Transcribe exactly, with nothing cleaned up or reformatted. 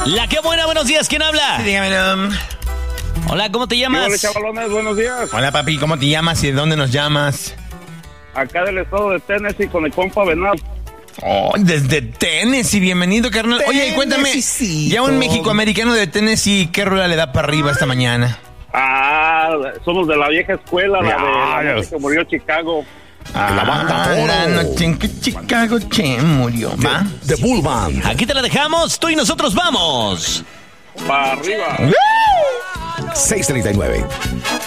La que buena, buenos días, ¿quién habla? Dígame. Hola, ¿cómo te llamas? Hola, chavalones, buenos días. Hola, papi, ¿cómo te llamas y de dónde nos llamas? Acá del estado de Tennessee con el compa Venal. Oh, desde Tennessee, bienvenido, carnal. Oye, cuéntame, ya un mexicoamericano de Tennessee, ¿qué rola le da para arriba esta mañana? Ah, somos de la vieja escuela, la de la noche que murió Chicago. Ah, la banda la noche en que Chicago che murió, ¿va? The Bull Band. Aquí te la dejamos, tú y nosotros vamos. Para arriba. seis treinta y nueve.